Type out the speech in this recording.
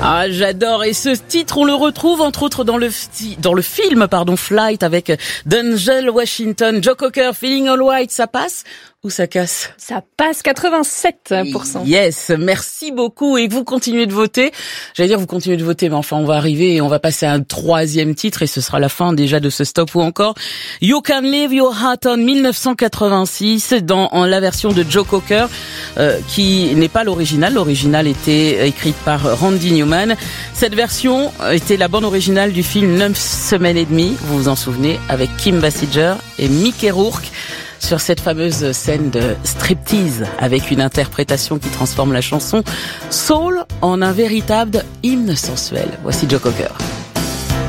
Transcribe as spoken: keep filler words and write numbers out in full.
Ah, j'adore. Et ce titre, on le retrouve entre autres dans le dans le film, pardon, Flight avec Denzel Washington, Joe Cocker, Feeling All Right. Ça passe ou ça casse? Ça passe quatre-vingt-sept pour cent. Yes, merci beaucoup. Et vous continuez de voter. J'allais dire vous continuez de voter, mais enfin on va arriver et on va passer à un troisième titre et ce sera la fin déjà de ce stop ou encore You Can Leave Your Heart On mille neuf cent quatre-vingt-six dans en la version de Joe Cocker euh, qui n'est pas l'original. L'original était écrite par Randy Newman. Cette version était la bande originale du film Neuf semaines et demie. Vous vous en souvenez, avec Kim Basinger et Mickey Rourke sur cette fameuse scène de striptease avec une interprétation qui transforme la chanson soul en un véritable hymne sensuel. Voici Joe Cocker.